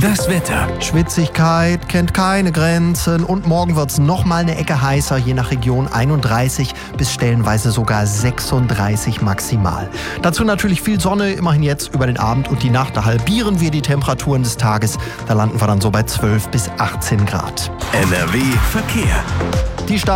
Das Wetter. Schwitzigkeit kennt keine Grenzen und morgen wird es nochmal eine Ecke heißer, je nach Region 31 bis stellenweise sogar 36 maximal. Dazu natürlich viel Sonne, immerhin jetzt über den Abend und die Nacht. Da halbieren wir die Temperaturen des Tages. Da landen wir dann so bei 12 bis 18 Grad. NRW Verkehr. Die